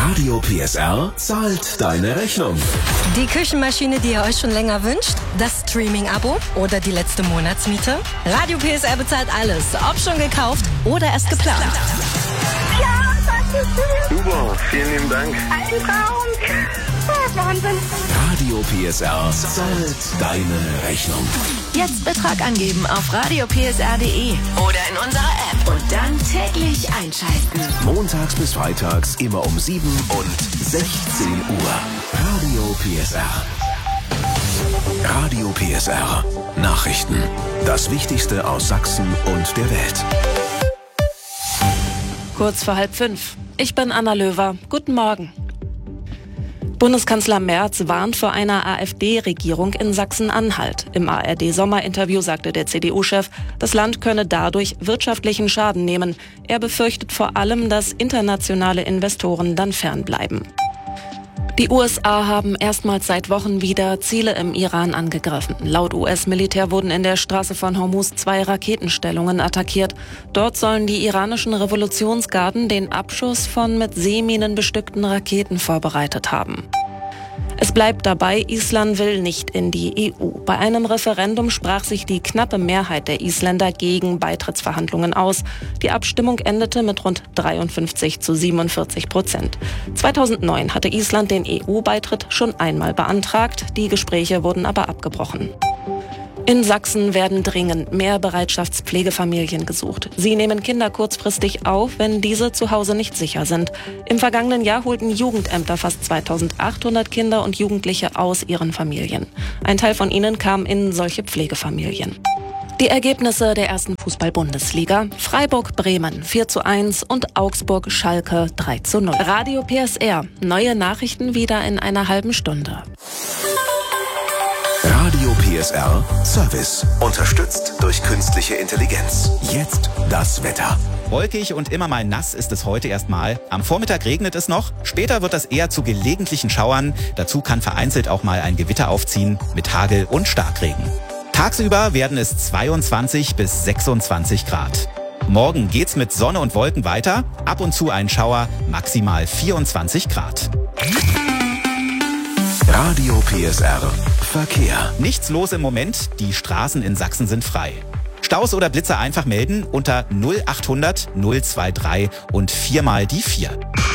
Radio PSR zahlt deine Rechnung. Die Küchenmaschine, die ihr euch schon länger wünscht? Das Streaming-Abo oder die letzte Monatsmiete? Radio PSR bezahlt alles, ob schon gekauft oder erst geplant. Ja, das ist schön. Super, vielen lieben Dank. Ein Traum. Wahnsinn. Radio PSR zahlt deine Rechnung. Jetzt Betrag angeben auf radiopsr.de oder in unserer App und dann täglich einschalten. Montags bis freitags immer um 7 und 16 Uhr. Radio PSR. Radio PSR. Nachrichten. Das Wichtigste aus Sachsen und der Welt. Kurz vor 4:30. Ich bin Anna Löwer. Guten Morgen. Bundeskanzler Merz warnt vor einer AfD-Regierung in Sachsen-Anhalt. Im ARD-Sommerinterview sagte der CDU-Chef, das Land könne dadurch wirtschaftlichen Schaden nehmen. Er befürchtet vor allem, dass internationale Investoren dann fernbleiben. Die USA haben erstmals seit Wochen wieder Ziele im Iran angegriffen. Laut US-Militär wurden in der Straße von Hormuz 2 Raketenstellungen attackiert. Dort sollen die iranischen Revolutionsgarden den Abschuss von mit Seeminen bestückten Raketen vorbereitet haben. Es bleibt dabei, Island will nicht in die EU. Bei einem Referendum sprach sich die knappe Mehrheit der Isländer gegen Beitrittsverhandlungen aus. Die Abstimmung endete mit rund 53-47%. 2009 hatte Island den EU-Beitritt schon einmal beantragt. Die Gespräche wurden aber abgebrochen. In Sachsen werden dringend mehr Bereitschaftspflegefamilien gesucht. Sie nehmen Kinder kurzfristig auf, wenn diese zu Hause nicht sicher sind. Im vergangenen Jahr holten Jugendämter fast 2800 Kinder und Jugendliche aus ihren Familien. Ein Teil von ihnen kam in solche Pflegefamilien. Die Ergebnisse der ersten Fußball-Bundesliga: Freiburg-Bremen 4:1 und Augsburg-Schalke 3:0. Radio PSR. Neue Nachrichten wieder in einer halben Stunde. Radio PSR Service. Unterstützt durch künstliche Intelligenz. Jetzt das Wetter. Wolkig und immer mal nass ist es heute erstmal. Am Vormittag regnet es noch. Später wird das eher zu gelegentlichen Schauern. Dazu kann vereinzelt auch mal ein Gewitter aufziehen mit Hagel und Starkregen. Tagsüber werden es 22 bis 26 Grad. Morgen geht's mit Sonne und Wolken weiter. Ab und zu ein Schauer, maximal 24 Grad. Radio PSR Verkehr. Nichts los im Moment, die Straßen in Sachsen sind frei. Staus oder Blitzer einfach melden unter 0800 023 und 4 mal die 4.